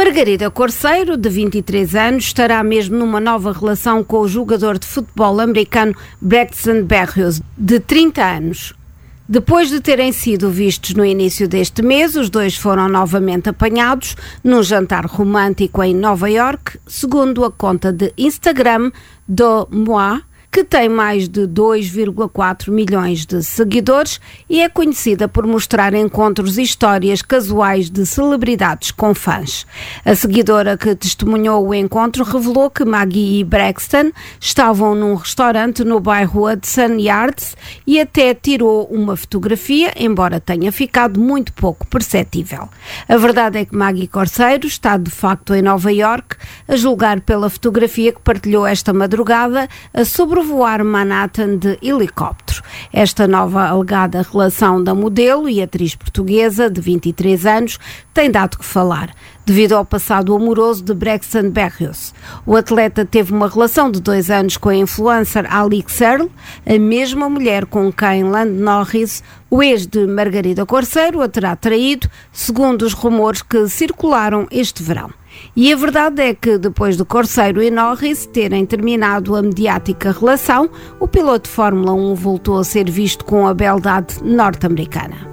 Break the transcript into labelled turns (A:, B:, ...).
A: Margarida Corceiro, de 23 anos, estará mesmo numa nova relação com o jogador de futebol americano Braxton Berrios, de 30 anos. Depois de terem sido vistos no início deste mês, os dois foram novamente apanhados num jantar romântico em Nova York, segundo a conta de Instagram do Moi, que tem mais de 2,4 milhões de seguidores e é conhecida por mostrar encontros e histórias casuais de celebridades com fãs. A seguidora que testemunhou o encontro revelou que Maggie e Braxton estavam num restaurante no bairro Hudson Yards e até tirou uma fotografia, embora tenha ficado muito pouco perceptível. A verdade é que Maggie Corceiro está de facto em Nova York, a julgar pela fotografia que partilhou esta madrugada a sobrevoar Manhattan de helicóptero. Esta nova alegada relação da modelo e atriz portuguesa de 23 anos tem dado que falar, devido ao passado amoroso de Braxton Berrios. O atleta teve uma relação de 2 anos com a influencer Alix Earle, a mesma mulher com quem Lando Norris, o ex de Margarida Corceiro, a terá traído, segundo os rumores que circularam este verão. E a verdade é que, depois de Corceiro e Norris terem terminado a mediática relação, o piloto de Fórmula 1 voltou a ser visto com a beldade norte-americana.